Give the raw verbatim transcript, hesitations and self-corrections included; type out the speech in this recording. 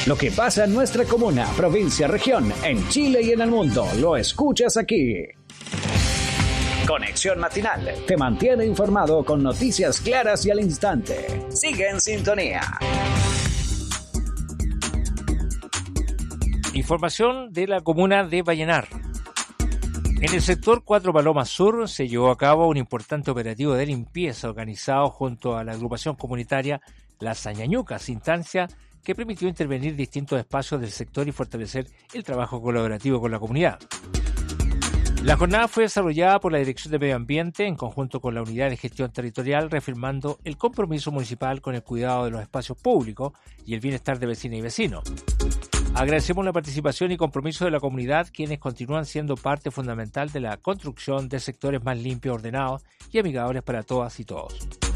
Lo que pasa en nuestra comuna, provincia, región, en Chile y en el mundo, lo escuchas aquí. Conexión Matinal te mantiene informado con noticias claras y al instante. Sigue en sintonía. Información de la comuna de Vallenar. En el sector Cuatro Palomas Sur se llevó a cabo un importante operativo de limpieza organizado junto a la agrupación comunitaria Las Añañucas, instancia que permitió intervenir distintos espacios del sector y fortalecer el trabajo colaborativo con la comunidad. La jornada fue desarrollada por la Dirección de Medio Ambiente en conjunto con la Unidad de Gestión Territorial, reafirmando el compromiso municipal con el cuidado de los espacios públicos y el bienestar de vecinas y vecinos. Agradecemos la participación y compromiso de la comunidad, quienes continúan siendo parte fundamental de la construcción de sectores más limpios, ordenados y amigables para todas y todos.